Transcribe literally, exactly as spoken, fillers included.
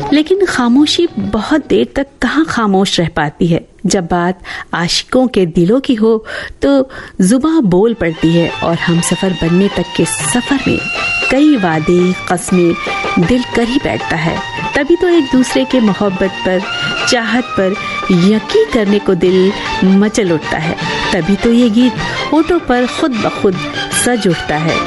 लेकिन खामोशी बहुत देर तक कहाँ खामोश रह पाती है। जब बात आशिकों के दिलों की हो तो जुबां बोल पड़ती है और हम सफर बनने तक के सफर में कई वादे कस्में दिल कर ही बैठता है। तभी तो एक दूसरे के मोहब्बत पर, चाहत पर यकीन करने को दिल मचल उठता है। तभी तो ये गीत होठों पर खुद ब खुद सज उठता है।